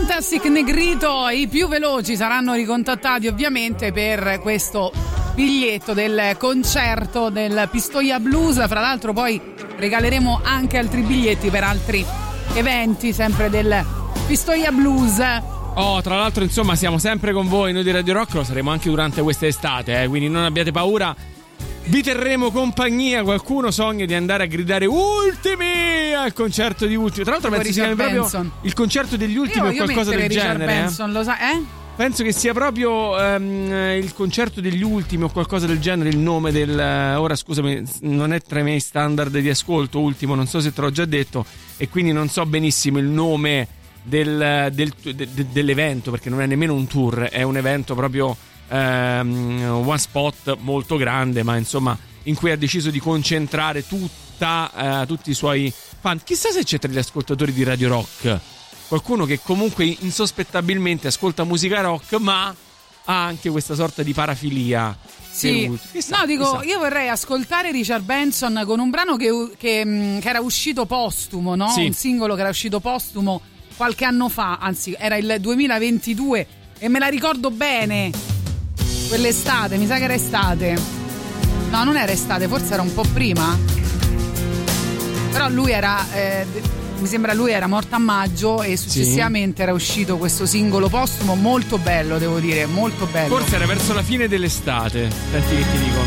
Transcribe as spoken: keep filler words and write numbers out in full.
Fantastic Negrito, i più veloci saranno ricontattati ovviamente per questo biglietto del concerto del Pistoia Blues. Fra l'altro poi regaleremo anche altri biglietti per altri eventi sempre del Pistoia Blues. Oh, tra l'altro insomma siamo sempre con voi, noi di Radio Rock, lo saremo anche durante quest'estate, eh, quindi non abbiate paura. Vi terremo compagnia. Qualcuno sogna di andare a gridare ultimi al concerto di Ultimi. Tra l'altro penso si chiami proprio il concerto degli ultimi o qualcosa del Richard genere. Benson, eh? lo sai, eh? Penso che sia proprio um, il concerto degli ultimi o qualcosa del genere il nome del... Uh, ora scusami, non è tra i miei standard di ascolto Ultimo, non so se te l'ho già detto, e quindi non so benissimo il nome del, del, de, de, dell'evento, perché non è nemmeno un tour, è un evento proprio... Um, one spot molto grande, ma insomma in cui ha deciso di concentrare tutta uh, tutti i suoi fan. Chissà se c'è tra gli ascoltatori di Radio Rock qualcuno che comunque insospettabilmente ascolta musica rock ma ha anche questa sorta di parafilia. Sì, chissà, no, dico, chissà. Io vorrei ascoltare Richard Benson con un brano che, che, che era uscito postumo, no? Sì. Un singolo che era uscito postumo qualche anno fa, anzi era il duemilaventidue e me la ricordo bene. Quell'estate, mi sa che era estate. No, non era estate, forse era un po' prima. Però lui era eh, mi sembra lui era morto a maggio e successivamente sì. Era uscito questo singolo postumo molto bello, devo dire, molto bello. Forse era verso la fine dell'estate. Senti che ti dico.